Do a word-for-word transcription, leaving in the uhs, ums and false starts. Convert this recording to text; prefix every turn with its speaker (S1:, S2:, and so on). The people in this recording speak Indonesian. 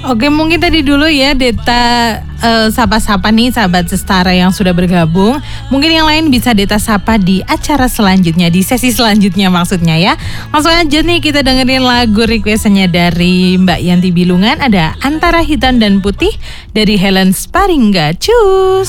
S1: Oke, mungkin tadi dulu ya Deta uh, sapa-sapa nih sahabat Sestara yang sudah bergabung. Mungkin yang lain bisa Deta sapa di acara selanjutnya, di sesi selanjutnya maksudnya ya. Langsung aja nih kita dengerin lagu requestannya dari Mbak Yanti Bilungan. Ada Antara Hitam dan Putih dari Helen Sparingga. Cus!